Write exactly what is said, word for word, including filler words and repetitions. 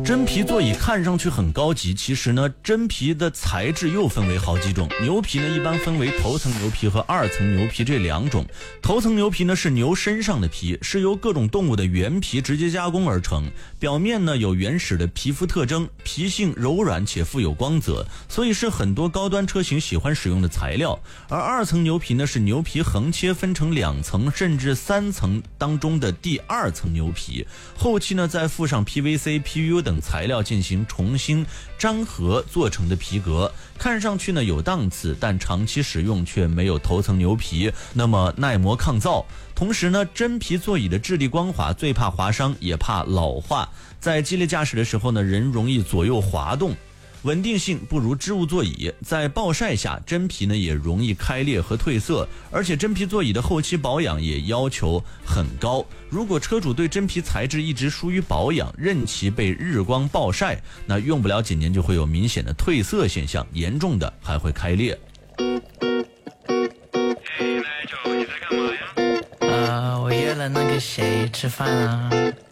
真皮座椅看上去很高级，其实呢，真皮的材质又分为好几种。牛皮呢，一般分为头层牛皮和二层牛皮这两种。头层牛皮呢是牛身上的皮，是由各种动物的原皮直接加工而成，表面呢有原始的皮肤特征，皮性柔软且富有光泽，所以是很多高端车型喜欢使用的材料。而二层牛皮呢是牛皮横切分成两层甚至三层当中的第二层牛皮，后期呢再附上 P V C、P U 等材料进行重新粘合做成的皮革，看上去呢有档次，但长期使用却没有头层牛皮那么耐磨抗造。同时呢，真皮座椅的质地光滑，最怕划伤也怕老化，在激烈驾驶的时候呢，人容易左右滑动，稳定性不如织物座椅，在暴晒下真皮呢也容易开裂和褪色，而且真皮座椅的后期保养也要求很高。如果车主对真皮材质一直疏于保养，任其被日光暴晒，那用不了几年就会有明显的褪色现象，严重的还会开裂。 呃，我约了那个谁吃饭啊。